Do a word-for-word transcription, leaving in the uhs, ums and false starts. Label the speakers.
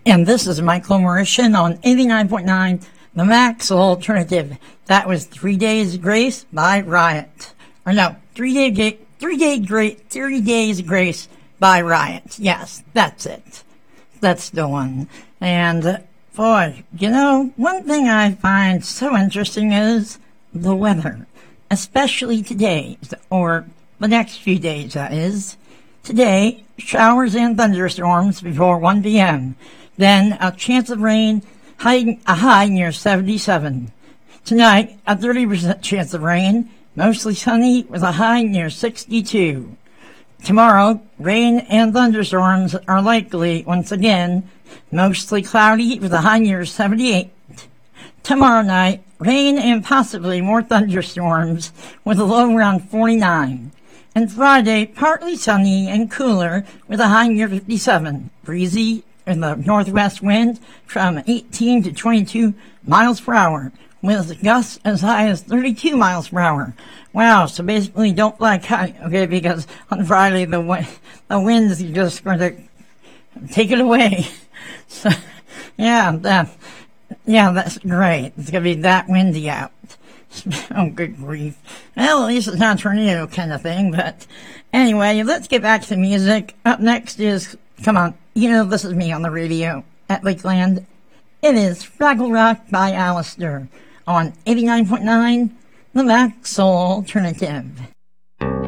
Speaker 1: And this is Michael Mauritian on eighty-nine point nine, the Max Alternative. That was Three Days Grace by Riot. Or no, Three Day Ga- Three Day Grace, Three Days Grace by Riot. Yes, that's it. That's the one. And, uh, boy, you know, one thing I find so interesting is the weather. Especially today, or the next few days, that is. Today, showers and thunderstorms before one p.m. Then a chance of rain, high, a high near seventy-seven. Tonight, a thirty percent chance of rain, mostly sunny with a high near sixty-two. Tomorrow, rain and thunderstorms are likely once again, mostly cloudy with a high near seventy-eight. Tomorrow night, rain and possibly more thunderstorms with a low around forty-nine. And Friday, partly sunny and cooler with a high near fifty-seven. Breezy in the northwest wind from eighteen to twenty-two miles per hour with gusts as high as thirty-two miles per hour. Wow, so basically don't fly kite, okay, because on Friday the, w- the wind is just going to take it away. So, yeah, that, yeah, that's great. It's going to be that windy out. Oh, good grief. Well, at least it's not a tornado kind of thing, but anyway, let's get back to music. Up next is, come on, you know this is me on the radio at Lakeland. It is Fraggle Rock by Alistair on eighty-nine point nine, the Max Soul Alternative.